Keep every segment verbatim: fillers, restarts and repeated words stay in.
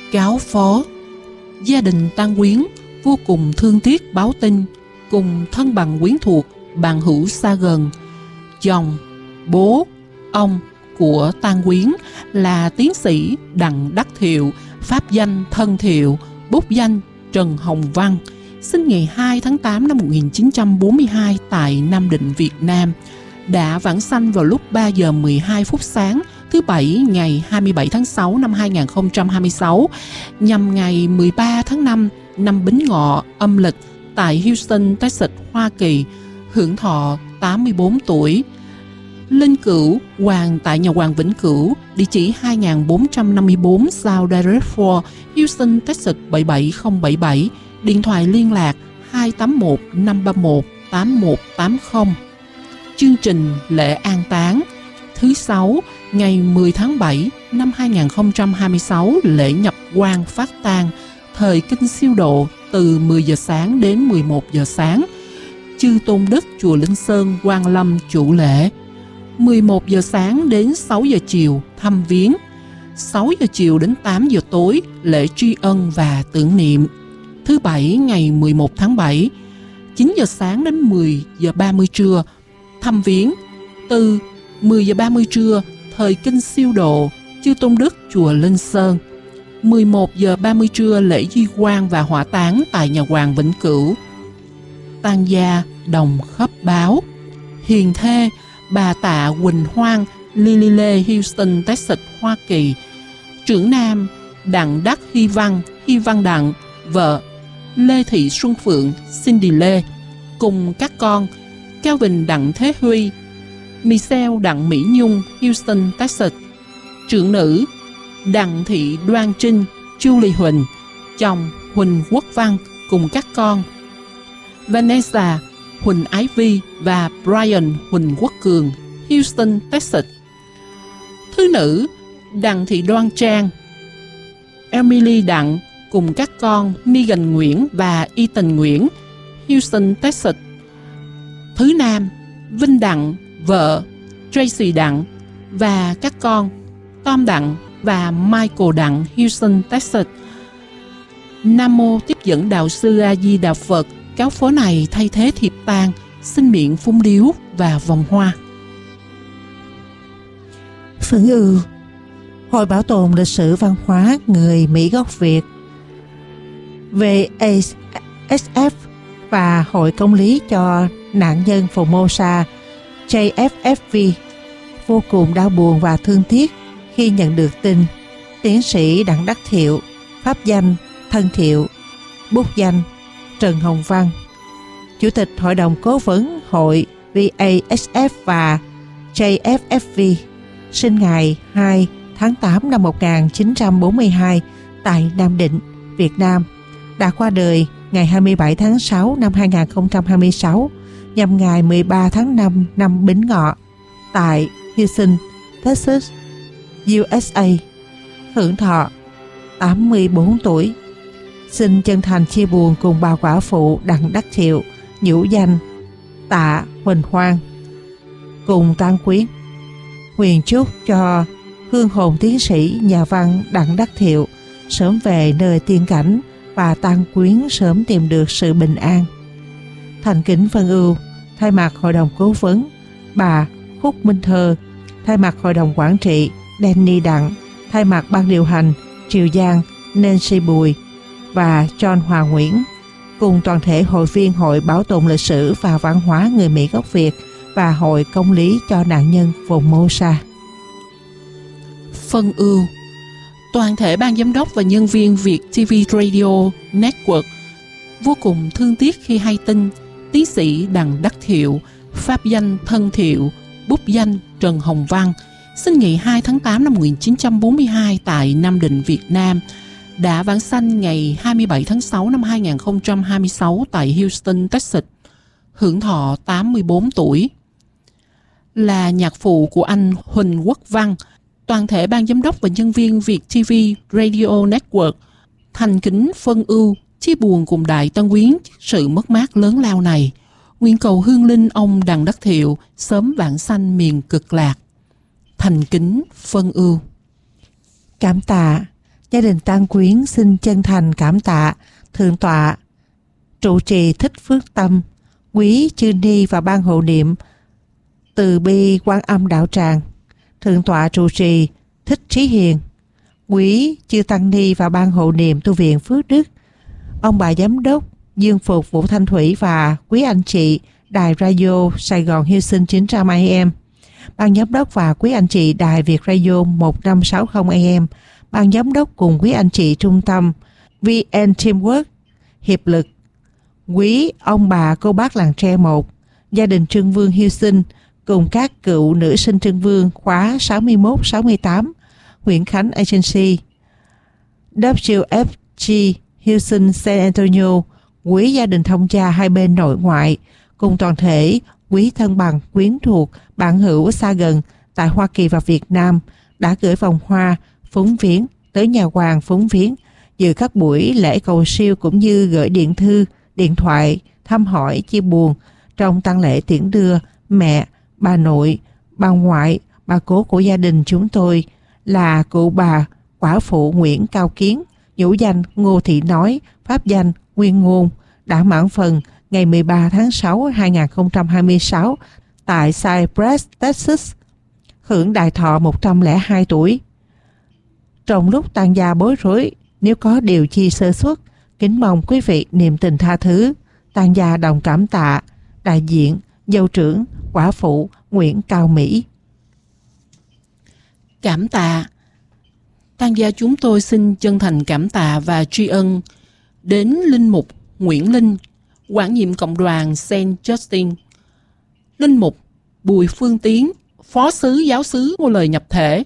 cáo phó. Gia đình tang quyến vô cùng thương tiếc báo tin cùng thân bằng quyến thuộc, bạn hữu xa gần. Chồng, bố, ông của tang quyến là tiến sĩ Đặng Đắc Thiệu, pháp danh Thân Thiệu, bút danh Trần Hồng Văn, sinh ngày hai tháng tám năm một nghìn chín trăm bốn mươi hai tại Nam Định, Việt Nam, đã vãng sanh vào lúc ba giờ mười hai phút sáng thứ Bảy ngày hai mươi bảy tháng sáu năm hai nghìn không trăm hai mươi sáu, nhằm ngày mười ba tháng năm năm Bính Ngọ âm lịch tại Houston, Texas, Hoa Kỳ, hưởng thọ tám mươi bốn tuổi. Linh cữu hoàng tại nhà hoàng Vĩnh Cửu, địa chỉ hai nghìn bốn trăm năm mươi bốn South Direct Four, Houston, Texas bảy bảy không bảy bảy, điện thoại liên lạc hai tám một năm ba một tám một tám không. Chương trình lễ an táng: thứ Sáu, ngày mười tháng bảy năm hai nghìn không trăm hai mươi sáu, lễ nhập quan phát tang, thời kinh siêu độ từ mười giờ sáng đến mười một giờ sáng. Chư Tôn Đức chùa Linh Sơn, Quan Lâm chủ lễ. mười một giờ sáng đến sáu giờ chiều thăm viếng. sáu giờ chiều đến tám giờ tối lễ tri ân và tưởng niệm. Thứ Bảy ngày mười một tháng bảy, chín giờ sáng đến mười giờ ba mươi trưa thăm viếng. Từ mười giờ ba mươi trưa thời kinh siêu độ Chư Tôn Đức chùa Linh Sơn. mười một giờ ba mươi trưa lễ di quan và hỏa táng tại nhà hoàng Vĩnh Cửu. Tang gia đồng khớp báo. Hiền thê bà Tạ Quỳnh Hoang, Lily Lê, Houston, Texas, Hoa Kỳ. Trưởng nam Đặng Đắc Hy Văn, Hy Văn Đặng, vợ Lê Thị Xuân Phượng, Cindy Lê, cùng các con Calvin Đặng Thế Huy, Michelle Đặng Mỹ Nhung, Houston, Texas. Trưởng nữ Đặng Thị Đoan Trinh, Julie Huỳnh, chồng Huỳnh Quốc Văn, cùng các con Vanessa Huỳnh Ái Vi và Brian Huỳnh Quốc Cường, Houston, Texas. Thứ nữ Đặng Thị Đoan Trang, Emily Đặng, cùng các con Megan Nguyễn và Ethan Nguyễn, Houston, Texas. Thứ nam Vinh Đặng, vợ Tracy Đặng và các con Tom Đặng và Michael Đặng, Houston, Texas. Nam mô tiếp dẫn đạo sư A Di Đà Phật. Cáo phó này thay thế thiệp tang, xin miệng phúng điếu và vòng hoa. Phấn ưu Hội Bảo tồn Lịch sử Văn hóa Người Mỹ gốc Việt vê a ét ép và Hội Công lý cho nạn nhân Formosa J F F V vô cùng đau buồn và thương tiếc khi nhận được tin tiến sĩ Đặng Đắc Thiệu, pháp danh Thân Thiệu, bút danh Trần Hồng Văn, Chủ tịch Hội đồng Cố vấn Hội vê a ét ép và J F F V, sinh ngày hai tháng tám năm một nghìn chín trăm bốn mươi hai tại Nam Định, Việt Nam, đã qua đời ngày hai mươi bảy tháng sáu năm hai nghìn không trăm hai mươi sáu, nhằm ngày mười ba tháng năm năm Bính Ngọ tại Houston, Texas, u ét a, hưởng thọ tám mươi bốn tuổi. Xin chân thành chia buồn cùng bà quả phụ Đặng Đắc Thiệu, nhũ danh Tạ Huỳnh Hoang, cùng tang quyến. Nguyện chúc cho hương hồn tiến sĩ nhà văn Đặng Đắc Thiệu sớm về nơi tiên cảnh và tang quyến sớm tìm được sự bình an. Thành kính phân ưu thay mặt Hội đồng Cố vấn bà Khúc Minh Thơ, thay mặt Hội đồng Quản trị Danny Đặng, thay mặt Ban điều hành Triều Giang Nancy Bùi và John Hòa Nguyễn, cùng toàn thể hội viên Hội Bảo tồn Lịch sử và Văn hóa Người Mỹ gốc Việt và Hội Công lý cho nạn nhân Formosa. Phân ưu toàn thể ban giám đốc và nhân viên Việt ti vi Radio Network vô cùng thương tiếc khi hay tin tiến sĩ Đặng Đắc Thiệu, pháp danh Thân Thiệu, bút danh Trần Hồng Văn, sinh ngày hai tháng tám năm một nghìn chín trăm bốn mươi hai tại Nam Định, Việt Nam, đã vãng sanh ngày hai mươi bảy tháng sáu năm hai nghìn không trăm hai mươi sáu tại Houston, Texas, hưởng thọ tám mươi bốn tuổi. Là nhạc phụ của anh Huỳnh Quốc Văn, toàn thể ban giám đốc và nhân viên Việt ti vi Radio Network thành kính phân ưu chia buồn cùng đại tân quyến sự mất mát lớn lao này. Nguyện cầu hương linh ông Đặng Đắc Thiệu sớm vãng sanh miền cực lạc. Thành kính phân ưu. Cảm tạ Gia đình Tang Quyến xin chân thành cảm tạ Thượng tọa trụ trì Thích Phước Tâm, quý chư ni và ban hộ niệm Từ Bi Quan Âm Đạo Tràng, Thượng tọa trụ trì Thích Trí Hiền, quý chư tăng ni và ban hộ niệm tu viện Phước Đức, ông bà giám đốc Dương Phục Vũ Thanh Thủy và quý anh chị Đài Radio Sài Gòn Houston chín trăm A M, ban giám đốc và quý anh chị Đài Việt Radio một năm sáu không A M, ban giám đốc cùng quý anh chị trung tâm vê en Teamwork, Hiệp lực, quý ông bà cô bác làng tre một, gia đình Trương Vương Houston cùng các cựu nữ sinh Trương Vương khóa sáu mươi mốt sáu mươi tám, Nguyễn Khánh Agency, W F G Houston San Antonio, quý gia đình thông gia hai bên nội ngoại, cùng toàn thể quý thân bằng, quyến thuộc, bạn hữu xa gần tại Hoa Kỳ và Việt Nam đã gửi vòng hoa phúng viếng tới nhà hoàng phúng viếng, dự các buổi lễ cầu siêu cũng như gửi điện thư, điện thoại thăm hỏi chia buồn trong tang lễ tiễn đưa mẹ, bà nội, bà ngoại, bà cố của gia đình chúng tôi là cụ bà quả phụ Nguyễn Cao Kiến, nhũ danh Ngô Thị Nói, pháp danh Nguyên Ngôn, đã mãn phần ngày mười ba tháng sáu năm hai nghìn không trăm hai mươi sáu tại Cypress, Texas, hưởng đại thọ một trăm lẻ hai tuổi. Trong lúc tang gia bối rối, nếu có điều chi sơ suất, kính mong quý vị niệm tình tha thứ. Tang gia đồng cảm tạ đại diện dâu trưởng quả phụ Nguyễn Cao Mỹ. Cảm tạ. Tang gia chúng tôi xin chân thành cảm tạ và tri ân đến Linh Mục Nguyễn Linh, quản nhiệm cộng đoàn Saint Justin, Linh Mục Bùi Phương Tiến, Phó Sứ Giáo sứ Ngôi Lời Nhập Thể,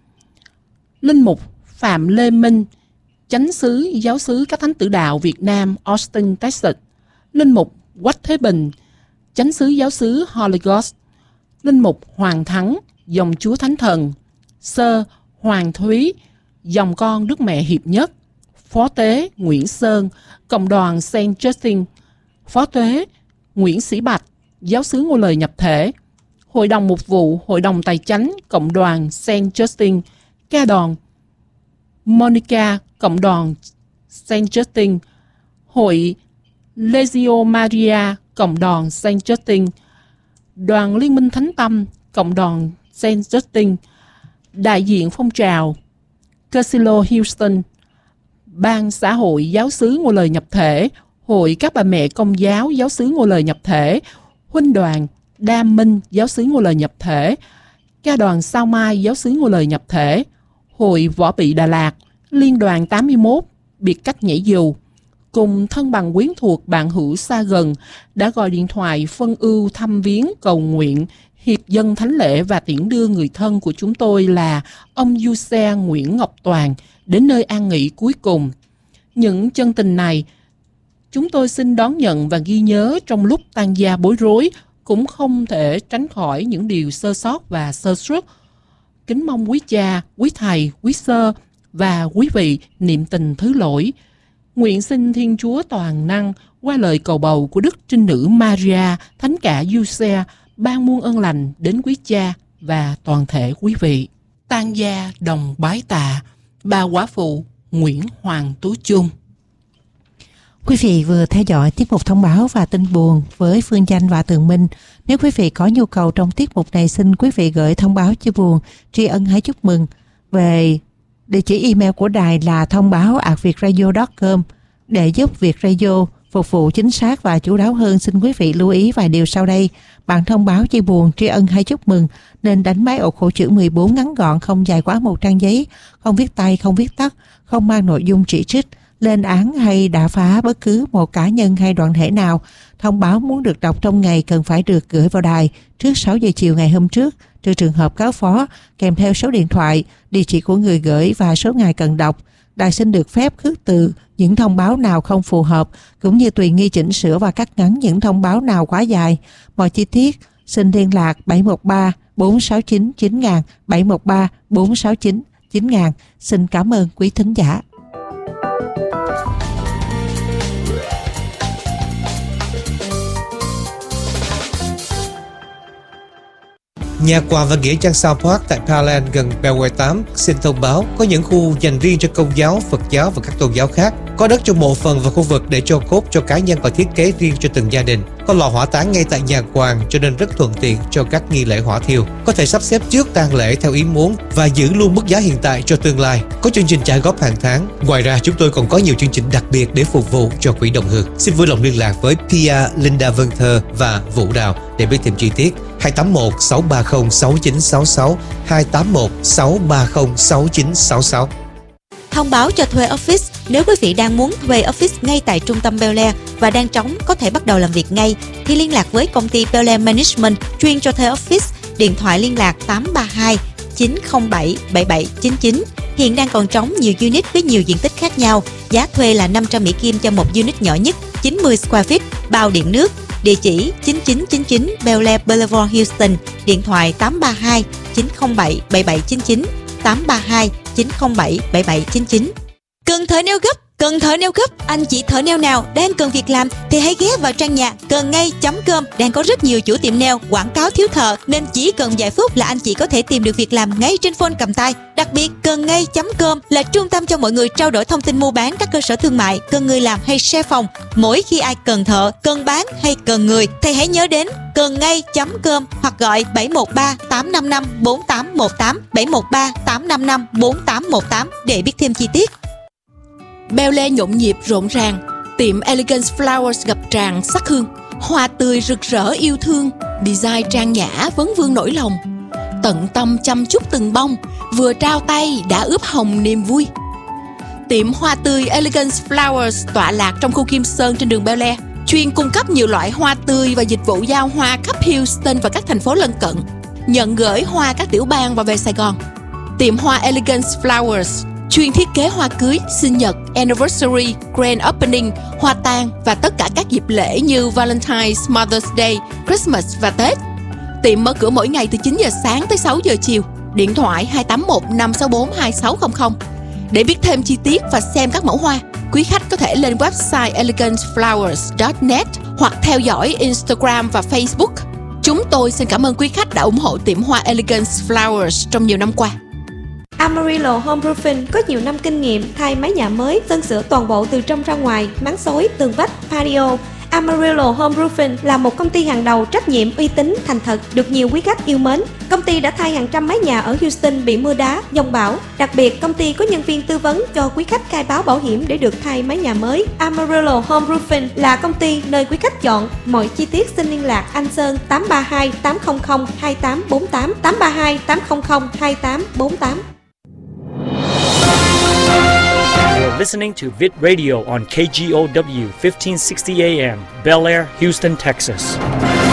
Linh Mục Phạm Lê Minh, Chánh Sứ Giáo sứ các Thánh Tử Đạo Việt Nam, Austin, Texas, Linh Mục Quách Thế Bình, Chánh Sứ Giáo sứ Holy Ghost, Linh Mục Hoàng Thắng, dòng Chúa Thánh Thần, Sơ Hoàng Thúy, dòng con Đức Mẹ Hiệp Nhất, Phó Tế Nguyễn Sơn, cộng đoàn Saint Justin, Phó Tế Nguyễn Sĩ Bạch, Giáo sứ Ngôi Lời Nhập Thể, Hội đồng Mục vụ, Hội đồng Tài chánh, cộng đoàn Saint Justin, ca đoàn Monica, cộng đoàn Saint Justin, Hội Legio Maria, cộng đoàn Saint Justin, đoàn Liên minh Thánh Tâm, cộng đoàn Saint Justin, đại diện phong trào Casilo Houston, ban xã hội Giáo xứ Ngôi Lời Nhập Thể, Hội các bà mẹ Công giáo Giáo xứ Ngôi Lời Nhập Thể, huynh đoàn Đam Minh Giáo xứ Ngôi Lời Nhập Thể, ca đoàn Sao Mai Giáo xứ Ngôi Lời Nhập Thể, Hội Võ Bị Đà Lạt, Liên đoàn tám mươi mốt, biệt cách nhảy dù, cùng thân bằng quyến thuộc bạn hữu xa gần đã gọi điện thoại phân ưu thăm viếng cầu nguyện hiệp dân thánh lễ và tiễn đưa người thân của chúng tôi là ông Du Xe Nguyễn Ngọc Toàn đến nơi an nghỉ cuối cùng. Những chân tình này chúng tôi xin đón nhận và ghi nhớ trong lúc tang gia bối rối, cũng không thể tránh khỏi những điều sơ sót và sơ suất. Kính mong quý cha, quý thầy, quý sơ và quý vị niệm tình thứ lỗi. Nguyện xin Thiên Chúa toàn năng qua lời cầu bầu của Đức Trinh Nữ Maria, Thánh cả Giuse ban muôn ơn lành đến quý cha và toàn thể quý vị. Tang gia đồng bái tạ bà quả phụ Nguyễn Hoàng Tú Chung. Quý vị vừa theo dõi tiết mục thông báo và tin buồn với Phương Danh và Tường Minh. Nếu quý vị có nhu cầu trong tiết mục này, xin quý vị gửi thông báo chia buồn, tri ân hay chúc mừng về địa chỉ email của đài là thông báo a t việtradio chấm com. Để giúp Việt Radio phục vụ chính xác và chu đáo hơn, xin quý vị lưu ý vài điều sau đây. Bạn thông báo chia buồn, tri ân hay chúc mừng nên đánh máy ổ khổ chữ mười bốn ngắn gọn, không dài quá một trang giấy, không viết tay, không viết tắt, không mang nội dung chỉ trích, lên án hay đả phá bất cứ một cá nhân hay đoàn thể nào. Thông báo muốn được đọc trong ngày cần phải được gửi vào đài trước sáu giờ chiều ngày hôm trước, trừ trường hợp cáo phó, kèm theo số điện thoại, địa chỉ của người gửi và số ngày cần đọc. Đài xin được phép khước từ những thông báo nào không phù hợp, cũng như tùy nghi chỉnh sửa và cắt ngắn những thông báo nào quá dài. Mọi chi tiết xin liên lạc bảy một ba bốn sáu chín chín nghìn, bảy một ba bốn sáu chín chín nghìn. Xin cảm ơn quý thính giả. Nhà quà và nghĩa trang South Park tại Pearland gần Beltway tám xin thông báo có những khu dành riêng cho Công giáo, Phật giáo và các tôn giáo khác. Có đất cho mộ phần và khu vực để cho cốt cho cá nhân và thiết kế riêng cho từng gia đình. Có lò hỏa táng ngay tại nhà quàng cho nên rất thuận tiện cho các nghi lễ hỏa thiêu. Có thể sắp xếp trước tang lễ theo ý muốn và giữ luôn mức giá hiện tại cho tương lai. Có chương trình trả góp hàng tháng. Ngoài ra chúng tôi còn có nhiều chương trình đặc biệt để phục vụ cho quỹ đồng hương. Xin vui lòng liên lạc với Pia, Linda Vân Thơ và Vũ Đào để biết thêm chi tiết. hai tám một sáu ba không sáu chín sáu sáu hai tám một sáu ba không sáu chín sáu sáu. Thông báo cho thuê office. Nếu quý vị đang muốn thuê office ngay tại trung tâm Bel Air và đang trống có thể bắt đầu làm việc ngay thì liên lạc với công ty Bel Air Management chuyên cho thuê office. Điện thoại liên lạc tám ba hai chín không bảy bảy bảy chín chín. Hiện đang còn trống nhiều unit với nhiều diện tích khác nhau. Giá thuê là năm trăm Mỹ Kim cho một unit nhỏ nhất, chín mươi square feet, bao điện nước. Địa chỉ chín chín chín chín Bel Air Boulevard, Houston. Điện thoại tám ba hai chín không bảy bảy bảy chín chín, tám ba hai chín không bảy bảy bảy chín chín. Cần thợ nail gấp, cần thợ nail gấp, anh chị thợ nail nào đang cần việc làm thì hãy ghé vào trang nhà cần ngay chấm com. Đang có rất nhiều chủ tiệm nail quảng cáo thiếu thợ nên chỉ cần vài phút là anh chị có thể tìm được việc làm ngay trên phone cầm tay. Đặc biệt cần ngay chấm com là trung tâm cho mọi người trao đổi thông tin mua bán các cơ sở thương mại, cần người làm hay share phòng. Mỗi khi ai cần thợ, cần bán hay cần người thì hãy nhớ đến cần ngay chấm com hoặc gọi bảy một ba tám năm năm bốn tám một tám, bảy một ba tám năm năm bốn tám một tám để biết thêm chi tiết. Bel Air nhộn nhịp rộn ràng, tiệm Elegance Flowers ngập tràn sắc hương, hoa tươi rực rỡ yêu thương, design trang nhã vấn vương nỗi lòng, tận tâm chăm chút từng bông, vừa trao tay đã ướp hồng niềm vui. Tiệm hoa tươi Elegance Flowers tọa lạc trong khu Kim Sơn trên đường Bel Air, chuyên cung cấp nhiều loại hoa tươi và dịch vụ giao hoa khắp Houston và các thành phố lân cận, nhận gửi hoa các tiểu bang và về Sài Gòn. Tiệm hoa Elegance Flowers chuyên thiết kế hoa cưới, sinh nhật, anniversary, grand opening, hoa tang và tất cả các dịp lễ như Valentine's, Mother's Day, Christmas và Tết. Tiệm mở cửa mỗi ngày từ chín giờ sáng tới sáu giờ chiều. Điện thoại hai tám một năm sáu bốn hai sáu không không. Để biết thêm chi tiết và xem các mẫu hoa, quý khách có thể lên website elegance flowers chấm net hoặc theo dõi Instagram và Facebook. Chúng tôi xin cảm ơn quý khách đã ủng hộ tiệm hoa Elegance Flowers trong nhiều năm qua. Amarillo Home Roofing có nhiều năm kinh nghiệm thay mái nhà mới, sơn sửa toàn bộ từ trong ra ngoài, máng xối, tường vách, patio. Amarillo Home Roofing là một công ty hàng đầu trách nhiệm, uy tín, thành thật, được nhiều quý khách yêu mến. Công ty đã thay hàng trăm mái nhà ở Houston bị mưa đá, dông bão. Đặc biệt, công ty có nhân viên tư vấn cho quý khách khai báo bảo hiểm để được thay mái nhà mới. Amarillo Home Roofing là công ty nơi quý khách chọn. Mọi chi tiết xin liên lạc anh Sơn tám ba hai tám không không hai tám bốn tám, tám ba hai tám không không hai tám bốn tám. You're listening to Vid Radio on K G O W fifteen sixty A M, Bel Air, Houston, Texas.